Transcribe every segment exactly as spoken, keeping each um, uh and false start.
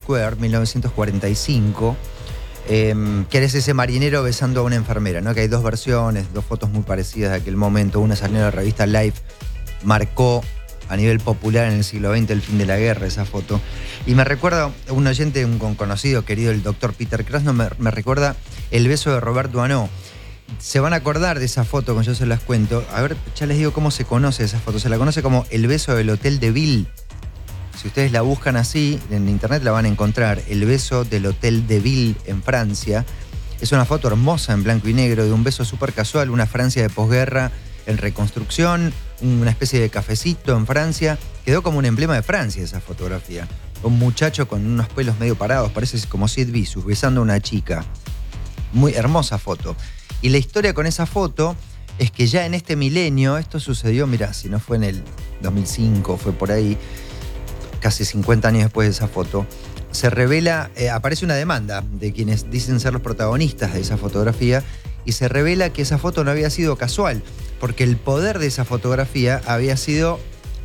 Square, mil novecientos cuarenta y cinco, eh, que eres ese marinero besando a una enfermera, ¿no? Que hay dos versiones, dos fotos muy parecidas de aquel momento. Una salió en la revista Life, marcó a nivel popular en el siglo veinte el fin de la guerra, esa foto. Y me recuerda, un oyente, un conocido, querido, el doctor Peter Krasno, me, me recuerda el beso de Robert Doisneau. Se van a acordar de esa foto cuando yo se las cuento. A ver, ya les digo cómo se conoce esa foto. Se la conoce como el beso del Hotel de Ville. Si ustedes la buscan así, en internet la van a encontrar. El beso del Hotel de Ville en Francia. Es una foto hermosa en blanco y negro de un beso súper casual, una Francia de posguerra en reconstrucción, una especie de cafecito en Francia. Quedó como un emblema de Francia esa fotografía. Un muchacho con unos pelos medio parados, parece como Sid Vicious, besando a una chica. Muy hermosa foto. Y la historia con esa foto es que ya en este milenio, esto sucedió, mirá, si no fue en el dos mil cinco, fue por ahí, casi cincuenta años después de esa foto, se revela, eh, aparece una demanda de quienes dicen ser los protagonistas de esa fotografía y se revela que esa foto no había sido casual, porque el poder de esa fotografía había sido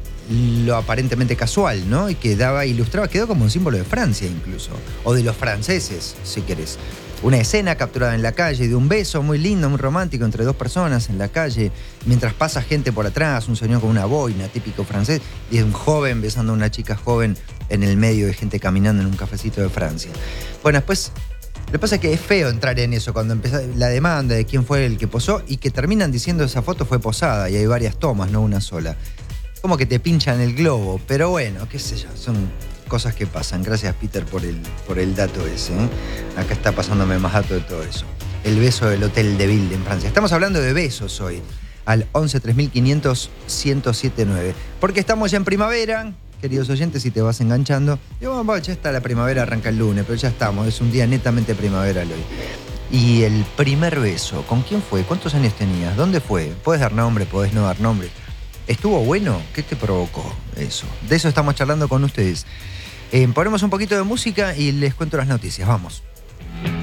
lo aparentemente casual, ¿no? Y que daba, ilustraba, quedó como un símbolo de Francia incluso, o de los franceses, si querés. Una escena capturada en la calle de un beso muy lindo, muy romántico entre dos personas en la calle, mientras pasa gente por atrás, un señor con una boina, típico francés, y un joven besando a una chica joven en el medio de gente caminando en un cafecito de Francia. Bueno, después, lo que pasa es que es feo entrar en eso cuando empieza la demanda de quién fue el que posó y que terminan diciendo esa foto fue posada y hay varias tomas, no una sola. Como que te pinchan el globo, pero bueno, qué sé yo, son cosas que pasan. Gracias, Peter, por el, por el dato ese, ¿eh? Acá está pasándome más dato de todo eso. El beso del Hotel de Ville en Francia. Estamos hablando de besos hoy, al once tres mil quinientos ciento setenta y nueve. Porque estamos ya en primavera, queridos oyentes, si te vas enganchando. Y bueno, ya está la primavera, arranca el lunes, pero ya estamos, es un día netamente primaveral hoy. Y el primer beso, ¿con quién fue? ¿Cuántos años tenías? ¿Dónde fue? Puedes dar nombre, podés no dar nombre. ¿Estuvo bueno? ¿Qué te provocó eso? De eso estamos charlando con ustedes. Eh, ponemos un poquito de música y les cuento las noticias. Vamos.